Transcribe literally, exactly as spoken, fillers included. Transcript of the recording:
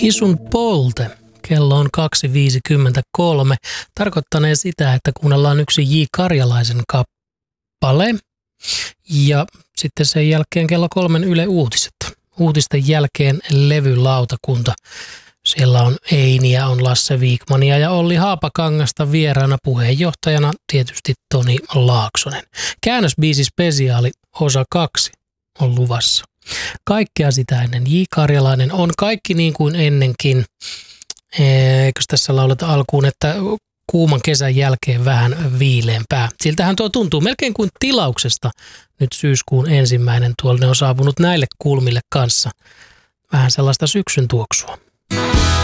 Isun polte. Kello on kaksi viisikymmentäkolme. Tarkoittanee sitä, että kuunnellaan yksi J. Karjalaisen kappale. Ja sitten sen jälkeen kello kolmen Yle Uutiset. Uutisten jälkeen levylautakunta. Siellä on Einiä, on Lasse Viikmania ja Olli Haapakangasta vieraana, puheenjohtajana tietysti Toni Laaksonen. Käännösbiisi spesiaali osa kaksi on luvassa. Kaikkea sitä ennen J. Karjalainen on kaikki niin kuin ennenkin. Eikö tässä lauleta alkuun, että kuuman kesän jälkeen vähän viileämpää. Siltähän tuo tuntuu melkein kuin tilauksesta. Nyt syyskuun ensimmäinen tuolla ne on saapunut näille kulmille kanssa. Vähän sellaista syksyn tuoksua.